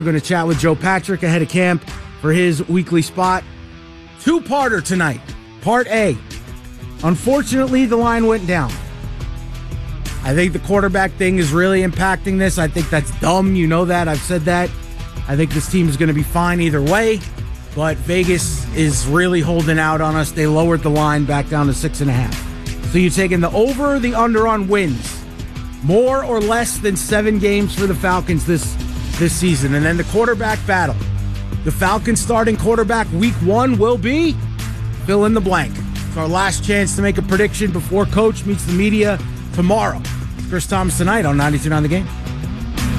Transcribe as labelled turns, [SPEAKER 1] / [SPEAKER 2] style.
[SPEAKER 1] We're going to chat with Joe Patrick ahead of camp for his weekly spot. Two-parter tonight. Part A. Unfortunately, the line went down. I think the quarterback thing is really impacting this. I think that's dumb. You know that. I've said that. I think this team is going to be fine either way. But Vegas is really holding out on us. They lowered the line back down to 6.5. So you're taking the over or the under on wins. More or less than 7 games for the Falcons this season. And then the quarterback battle. The Falcons starting quarterback week 1 will be fill in the blank. It's our last chance to make a prediction before Coach meets the media tomorrow. Chris Thomas tonight on 92.9 The Game.